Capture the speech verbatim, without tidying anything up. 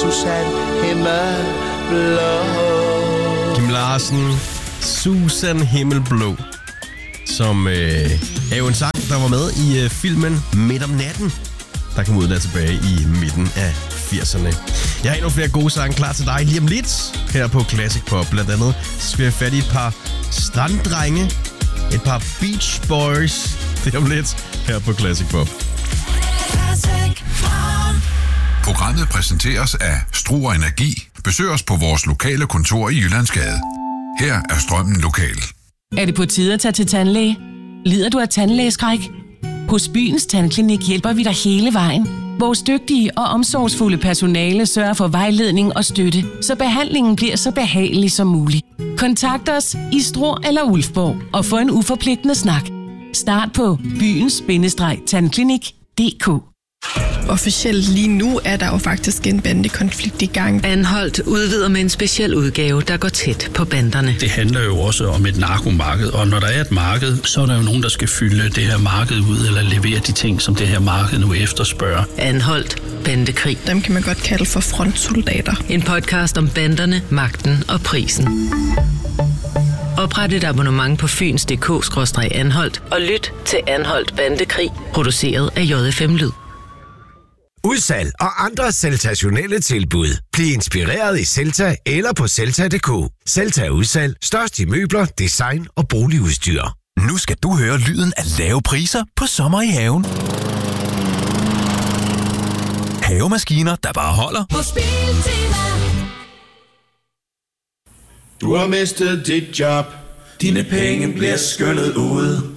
Susan Himmelblå. Kim Larsen, Susan Himmelblå, som øh, er jo en sang, der var med i øh, filmen Midt om natten, der kom ud der tilbage i midten af firserne. Jeg har endnu flere gode sange klar til dig lige om lidt her på Classic Pop. Blandt andet skal vi have fat i et par stranddrenge, et par Beach Boys. Det er om lidt her på Classic Pop. Programmet præsenteres af Struer Energi. Besøg os på vores lokale kontor i Jyllandsgade. Her er strømmen lokal. Er det på tide at tage til tandlæge? Lider du af tandlægeskræk? Hos Byens Tandklinik hjælper vi dig hele vejen. Vores dygtige og omsorgsfulde personale sørger for vejledning og støtte, så behandlingen bliver så behagelig som muligt. Kontakt os i Struer eller Ulfborg og få en uforpligtende snak. Start på byens tandklinik punktum d k. Officielt lige nu er der jo faktisk en bandekonflikt i gang. Anholdt udvider med en speciel udgave, der går tæt på banderne. Det handler jo også om et narkomarked, og når der er et marked, så er der jo nogen, der skal fylde det her marked ud, eller levere de ting, som det her marked nu efterspørger. Anholdt bandekrig. Dem kan man godt kalde for frontsoldater. En podcast om banderne, magten og prisen. Opret et abonnement på fyns punktum d k skråstreg anholdt og lyt til Anholdt Bandekrig, produceret af J F M Lyd. Udsalg og andre sensationelle tilbud. Bliv inspireret i Celta eller på Celta punktum d k. Celta Udsalg. Størst i møbler, design og boligudstyr. Nu skal du høre lyden af lave priser på sommer i haven. Havemaskiner, der bare holder. På Biltema. Du har mistet dit job. Dine penge bliver skyllet ud.